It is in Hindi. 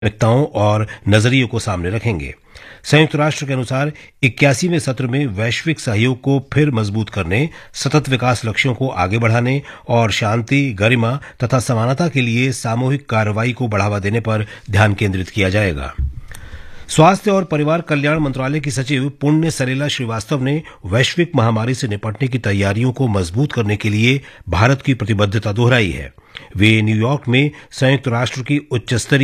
प्राथमिकताओं और नजरियों को सामने रखेंगे। संयुक्त राष्ट्र के अनुसार 81वें सत्र में वैश्विक सहयोग को फिर मजबूत करने, सतत विकास लक्ष्यों को आगे बढ़ाने और शांति, गरिमा तथा समानता के लिए सामूहिक कार्रवाई को बढ़ावा देने पर ध्यान केंद्रित किया जाएगा। स्वास्थ्य और परिवार कल्याण मंत्रालय की सचिव पुण्य सलिला श्रीवास्तव ने वैश्विक महामारी से निपटने की तैयारियों को मजबूत करने के लिए भारत की प्रतिबद्धता दोहराई है। वे न्यूयॉर्क में संयुक्त राष्ट्र की उच्च स्तरीय